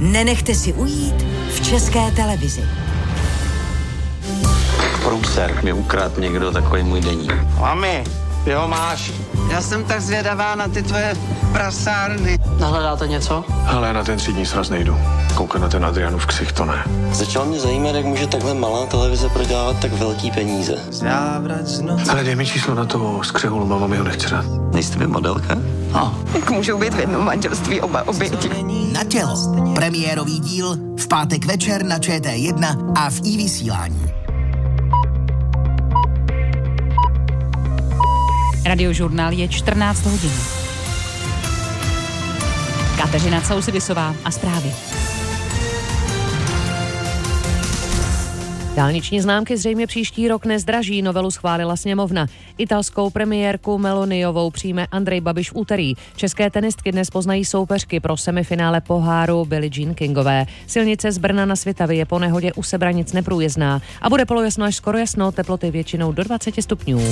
nenechte si ujít v České televizi. Průser, mi ukradl někdo takový můj deník. Mami, ty ho máš. Já jsem tak zvědavá na ty tvoje prasárny. Nahledáte něco? Ale já na ten třídní sraz nejdu. Koukat na ten Adrianův ksicht, to ne. Začalo mě zajímat, jak může takhle malá televize prodávat tak velký peníze. Ale dej mi číslo na to skřeholu, máma mi ho nechce dát. Nejste vy modelka? Jak můžou být v jednom manželství oba oběti? Na tělo. Premiérový díl v pátek večer na ČT1 a v iVysílání. Radiožurnál je 14 hodin. Kateřina Causibisová a zprávy. Dálniční známky zřejmě příští rok nezdraží, novelu schválila sněmovna. Italskou premiérku Meloniovou přijme Andrej Babiš v úterý. České tenistky dnes poznají soupeřky pro semifinále poháru Billie Jean Kingové. Silnice z Brna na Svitavy je po nehodě u Sebranic neprůjezdná a bude polojasno až skoro jasno, teploty většinou do 20 stupňů.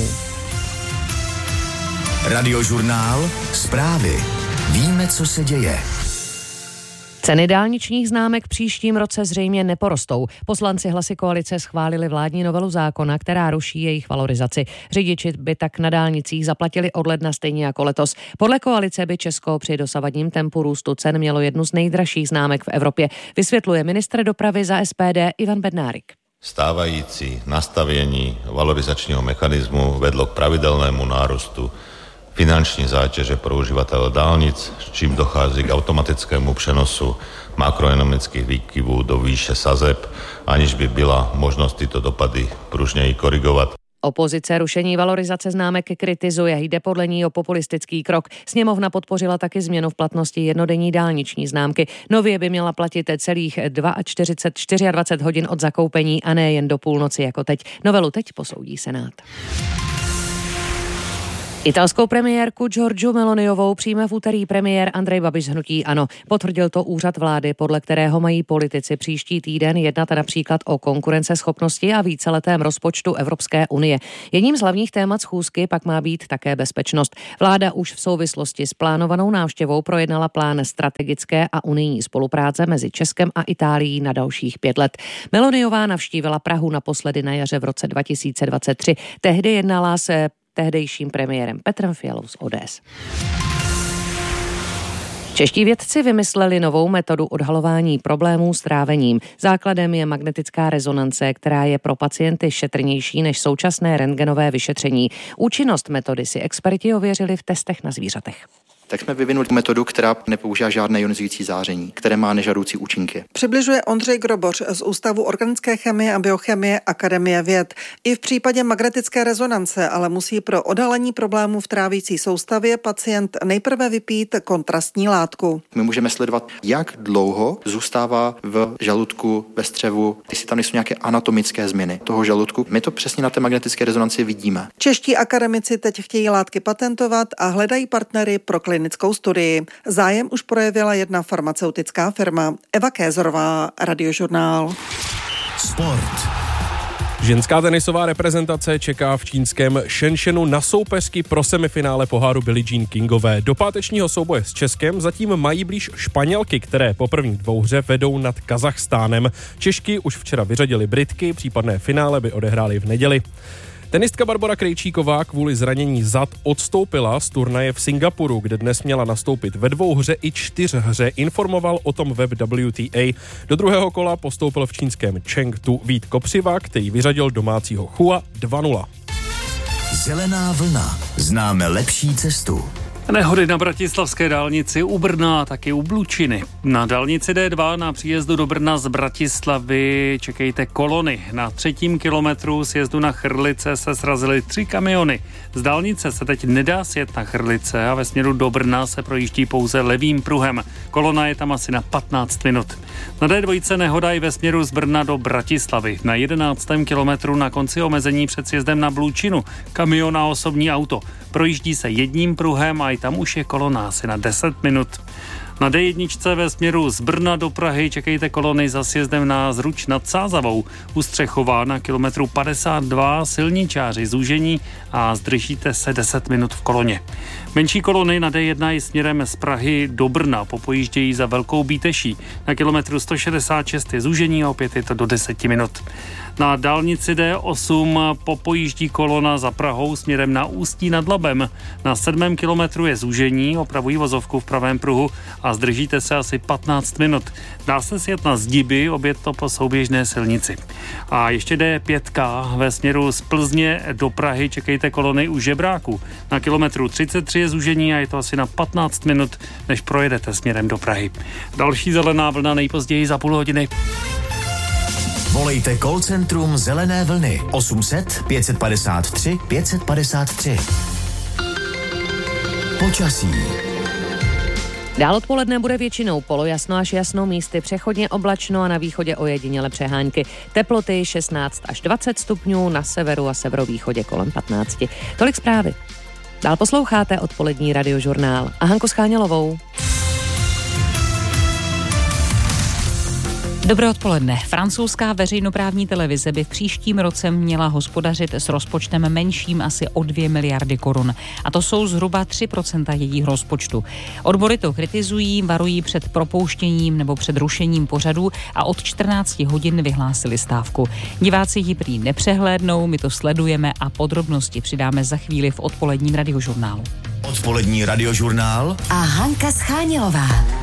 Radiožurnál, zprávy. Víme, co se děje. Ceny dálničních známek příštím roce zřejmě neporostou. Poslanci Hlasy koalice schválili vládní novelu zákona, která ruší jejich valorizaci. Řidiči by tak na dálnicích zaplatili od ledna stejně jako letos. Podle koalice by Česko při dosavadním tempu růstu cen mělo jednu z nejdražších známek v Evropě. Vysvětluje ministr dopravy za SPD Ivan Bednárik. Stávající nastavení valorizačního mechanismu vedlo k pravidelnému nárostu finanční zátěže pro uživatele dálnic, čím dochází k automatickému přenosu makroekonomických výkyvů do výše sazeb, aniž by byla možnost tyto dopady pružněji korigovat. Opozice rušení valorizace známek kritizuje, jde podle ní o populistický krok. Sněmovna podpořila taky změnu v platnosti jednodenní dálniční známky. Nově by měla platit celých 24 hodin od zakoupení a ne jen do půlnoci jako teď. Novelu teď posoudí Senát. Italskou premiérku Giorgiu Meloniovou přijme v úterý premiér Andrej Babiš z hnutí ANO. Potvrdil to úřad vlády, podle kterého mají politici příští týden jednat například o konkurenceschopnosti a víceletém rozpočtu Evropské unie. Jedním z hlavních témat schůzky pak má být také bezpečnost. Vláda už v souvislosti s plánovanou návštěvou projednala plán strategické a unijní spolupráce mezi Českem a Itálií na dalších 5 let. Meloniová navštívila Prahu naposledy na jaře v roce 2023. Tehdy jednala se tehdejším premiérem Petrem Fialou z ODS. Čeští vědci vymysleli novou metodu odhalování problémů s trávením. Základem je magnetická rezonance, která je pro pacienty šetrnější než současné rentgenové vyšetření. Účinnost metody si experti ověřili v testech na zvířatech. Tak jsme vyvinuli metodu, která nepoužívá žádné ionizující záření, které má nežádoucí účinky. Přibližuje Ondřej Groboř z Ústavu organické chemie a biochemie Akademie věd. I v případě magnetické rezonance ale musí pro odhalení problémů v trávící soustavě pacient nejprve vypít kontrastní látku. My můžeme sledovat, jak dlouho zůstává v žaludku, ve střevu, jestli tam nejsou nějaké anatomické změny toho žaludku. My to přesně na té magnetické rezonanci vidíme. Čeští akademici teď chtějí látky patentovat a hledají partnery pro klinickou studii. Zájem už projevila jedna farmaceutická firma. Eva Kézorová, Radiožurnál. Sport. Ženská tenisová reprezentace čeká v čínském Shenzhenu na soupeřky pro semifinále poháru Billie Jean Kingové. Do pátečního souboje s Českem zatím mají blíž Španělky, které po první dvouhře vedou nad Kazachstánem. Češky už včera vyřadily Britky, případné finále by odehrály v neděli. Tenistka Barbora Krejčíková kvůli zranění zad odstoupila z turnaje v Singapuru, kde dnes měla nastoupit ve 2hře i 4hře, informoval o tom web WTA. Do druhého kola postoupil v čínském Chengdu Vít Kopřiva, který vyřadil domácího Chua 2-0. Zelená vlna. Známe lepší cestu. Nehody na bratislavské dálnici u Brna, taky u Blučiny. Na dálnici D2 na příjezdu do Brna z Bratislavy čekejte kolony. Na 3. kilometru sjezdu na Chrlice se srazily 3 kamiony. Z dálnice se teď nedá sjet na Chrlice a ve směru do Brna se projíždí pouze levým pruhem. Kolona je tam asi na 15 minut. Na D2 nehoda i ve směru z Brna do Bratislavy. Na 11. kilometru na konci omezení před sjezdem na Blučinu. Kamion a osobní auto. Projíždí se jedním pruhem a i tam už je kolona asi na 10 minut. Na D1 ve směru z Brna do Prahy čekejte kolony za sjezdem na Zruč nad Sázavou. U Střechova na kilometru 52 silničáři zúžení a zdržíte se 10 minut v koloně. Menší kolony na D1 i směrem z Prahy do Brna popojíždějí za Velkou Bíteší. Na kilometru 166 je zúžení a opět je to do 10 minut. Na dálnici D8 popojíždí kolona za Prahou směrem na Ústí nad Labem. Na 7. kilometru je zúžení, opravují vozovku v pravém pruhu a zdržíte se asi 15 minut. Dá se sjet na Zdiby, obět to po souběžné silnici. A ještě D5 ve směru z Plzně do Prahy čekejte kolony u Žebráku. Na kilometru 33 je zúžení a je to asi na 15 minut, než projedete směrem do Prahy. Další zelená vlna nejpozději za půl hodiny. Volejte call centrum Zelené vlny 800 553 553. Počasí. Dál odpoledne bude většinou polojasno až jasno, místy přechodně oblačno a na východě ojediněle přehánky. Teploty 16 až 20 stupňů, na severu a severovýchodě kolem 15. Tolik zprávy. Dál posloucháte odpolední radiožurnál a Hanku Schánělovou. Dobré odpoledne. Francouzská veřejnoprávní televize by v příštím roce měla hospodařit s rozpočtem menším asi o 2 miliardy korun. A to jsou zhruba 3% jejího rozpočtu. Odbory to kritizují, varují před propouštěním nebo před rušením pořadů a od 14 hodin vyhlásili stávku. Diváci ji prý nepřehlédnou, my to sledujeme a podrobnosti přidáme za chvíli v odpoledním radiožurnálu. Odpolední radiožurnál a Hanka Schánělová.